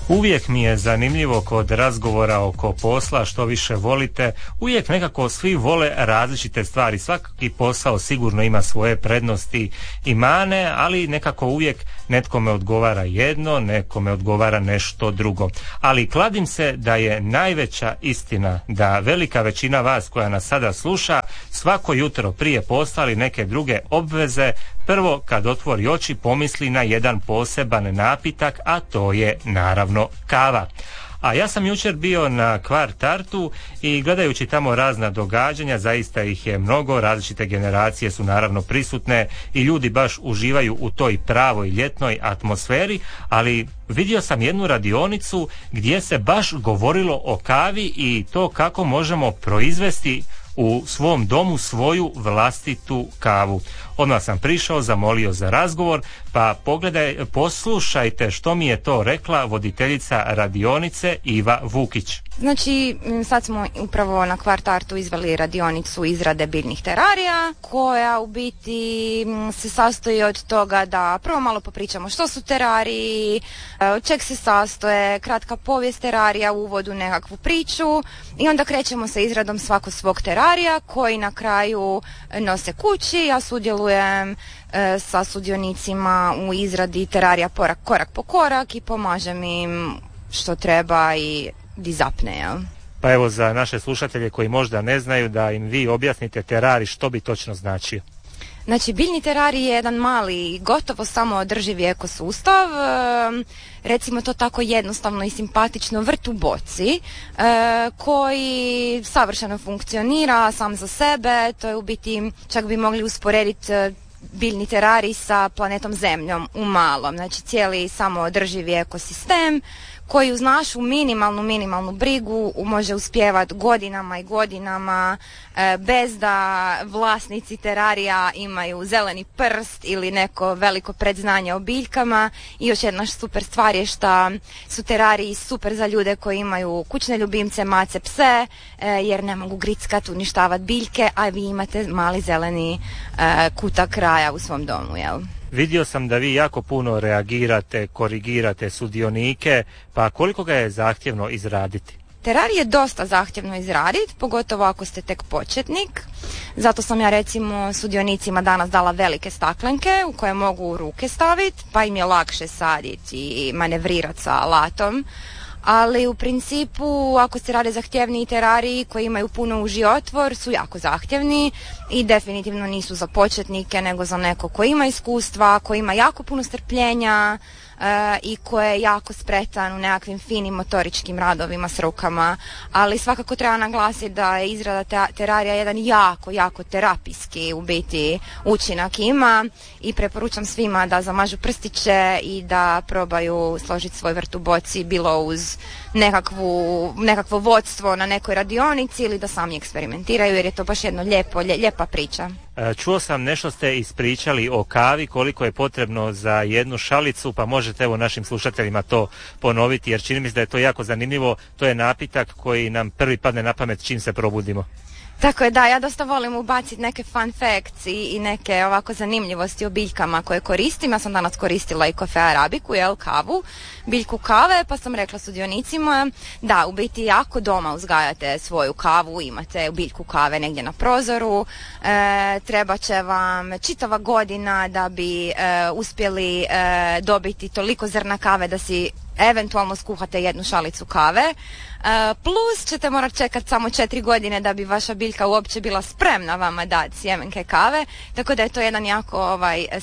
Uvijek mi je zanimljivo kod razgovora oko posla, što više volite, uvijek nekako svi vole različite stvari, svaki posao sigurno ima svoje prednosti i mane, ali nekako uvijek netkome odgovara jedno, nekome odgovara nešto drugo. Ali kladim se da je najveća istina da velika većina vas koja nas sada sluša svako jutro prije posla ili neke druge obveze prvo kad otvori oči pomisli na jedan poseban napitak, a to je naravno kava. A ja sam jučer bio na Kvartartu i gledajući tamo razna događanja, zaista ih je mnogo, različite generacije su naravno prisutne i ljudi baš uživaju u toj pravoj ljetnoj atmosferi, ali vidio sam jednu radionicu gdje se baš govorilo o kavi i to kako možemo proizvesti u svom domu svoju vlastitu kavu. Odmah sam prišao, zamolio za razgovor, pa poslušajte što mi je to rekla voditeljica radionice Iva Vukić. Znači, sad smo upravo na Kvartartu izveli radionicu izrade biljnih terarija, koja u biti se sastoji od toga da prvo malo popričamo što su terariji, od čeg se sastoje, kratka povijest terarija, u uvodu nekakvu priču i onda krećemo sa izradom svako svog terarija koji na kraju nose kući. Ja sudjelujem sa sudionicima u izradi terarija korak po korak i pomažem im što treba i dizapne, jel? Pa evo za naše slušatelje koji možda ne znaju da im vi objasnite terarij, što bi točno značio? Znači, biljni terarij je jedan mali, gotovo samoodrživi ekosustav, recimo to tako jednostavno i simpatično, vrt u boci, koji savršeno funkcionira sam za sebe. To je u biti, čak bi mogli usporediti biljni terarij sa planetom Zemljom u malom. Znači, cijeli samoodrživi ekosistem koji uz našu minimalnu brigu može uspjevati godinama i godinama bez da vlasnici terarija imaju zeleni prst ili neko veliko predznanje o biljkama. I još jedna super stvar je što su terariji super za ljude koji imaju kućne ljubimce, mace, pse, jer ne mogu grickat, uništavati biljke, a vi imate mali zeleni kutak kraja u svom domu, jel? Vidio sam da vi jako puno reagirate, korigirate sudionike, pa koliko ga je zahtjevno izraditi? Terarij je dosta zahtjevno izraditi, pogotovo ako ste tek početnik. Zato sam ja recimo sudionicima danas dala velike staklenke u koje mogu ruke staviti, pa im je lakše saditi i manevrirati sa alatom. Ali u principu, ako se rade zahtjevniji terariji koji imaju puno uži otvor, su jako zahtjevni i definitivno nisu za početnike, nego za neko ko ima iskustva, ko ima jako puno strpljenja i ko je jako spretan u nekakvim finim motoričkim radovima s rukama. Ali svakako treba naglasiti da je izrada terarija jedan jako terapijski u biti učinak ima i preporučam svima da zamažu prstiće i da probaju složiti svoj vrt u boci, bilo uz nekakvo vodstvo na nekoj radionici ili da sami eksperimentiraju, jer je to baš jedno lijepa priča. Čuo sam nešto ste ispričali o kavi, koliko je potrebno za jednu šalicu, pa možete evo našim slušateljima to ponoviti, jer čini mi se da je to jako zanimljivo. To je napitak koji nam prvi padne na pamet čim se probudimo. Tako je, da, ja dosta volim ubaciti neke fun facts i neke ovako zanimljivosti o biljkama koje koristim. Ja sam danas koristila i Coffea arabiku, kavu, biljku kave, pa sam rekla sudionicima da u biti jako doma uzgajate svoju kavu, imate biljku kave negdje na prozoru, treba će vam čitava godina da bi uspjeli dobiti toliko zrna kave da si eventualno skuhate jednu šalicu kave, plus ćete morati čekati samo 4 godine da bi vaša biljka uopće bila spremna vama dati sjemenke kave, tako da je to jedan jako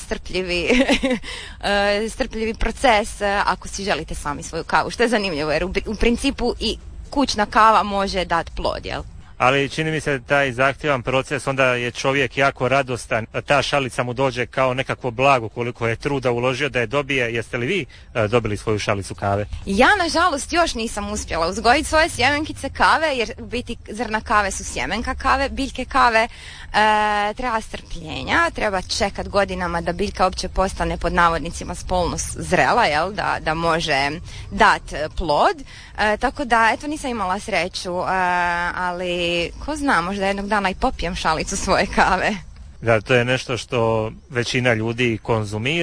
strpljivi proces ako si želite sami svoju kavu, što je zanimljivo jer u principu i kućna kava može dati plod, jel? Ali čini mi se taj zahtjevan proces, onda je čovjek jako radostan, ta šalica mu dođe kao nekakvo blago koliko je truda uložio da je dobije. Jeste li vi dobili svoju šalicu kave? Ja nažalost još nisam uspjela uzgojiti svoje sjemenkice kave, jer u biti zrna kave su sjemenka kave, biljke kave, treba strpljenja, treba čekat godinama da biljka uopće postane pod navodnicima spolno zrela, jel, da može dat plod, tako da eto nisam imala sreću, ali ko zna, možda jednog dana i popijem šalicu svoje kave. Da, to je nešto što većina ljudi konzumira,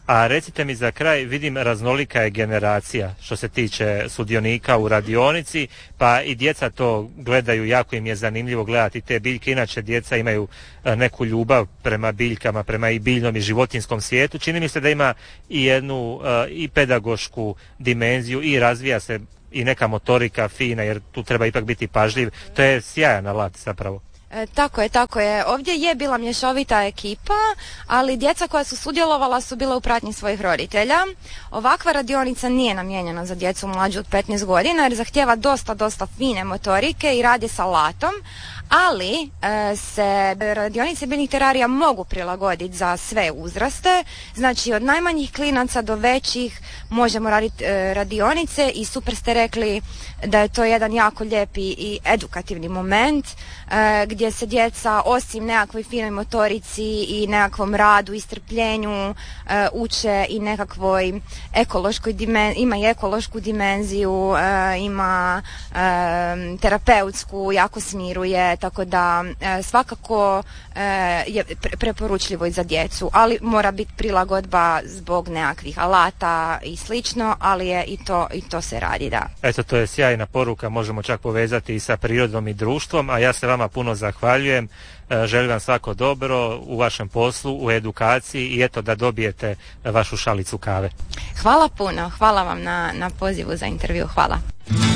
A recite mi za kraj, vidim raznolika je generacija što se tiče sudionika u radionici, pa i djeca to gledaju, jako im je zanimljivo gledati te biljke. Inače djeca imaju neku ljubav prema biljkama, prema i biljnom i životinjskom svijetu. Čini mi se da ima i jednu i pedagošku dimenziju i razvija se i neka motorika fina, jer tu treba ipak biti pažljiv. To je sjajan alat zapravo. Tako je. Ovdje je bila mješovita ekipa, ali djeca koja su sudjelovala su bila u pratnji svojih roditelja. Ovakva radionica nije namijenjena za djecu mlađu od 15 godina jer zahtijeva dosta fine motorike i radi sa alatom, ali se radionice biljnih terarija mogu prilagoditi za sve uzraste, znači od najmanjih klinaca do većih možemo raditi radionice i super ste rekli da je to jedan jako lijepi i edukativni moment gdje se djeca osim nekakvoj finoj motorici i nekakvom radu i strpljenju uče i nekakvoj ekološkoj dimenziji, ima i ekološku dimenziju, ima terapeutsku, jako smiruje, tako da svakako je preporučljivo i za djecu, ali mora biti prilagodba zbog nekakvih alata i slično, ali je i to se radi, da. Eto, to je sjajna poruka, možemo čak povezati i sa prirodom i društvom, a ja se vama puno zahvaljujem, želim vam svako dobro u vašem poslu, u edukaciji i eto da dobijete vašu šalicu kave. Hvala puno, hvala vam na pozivu za intervju, hvala.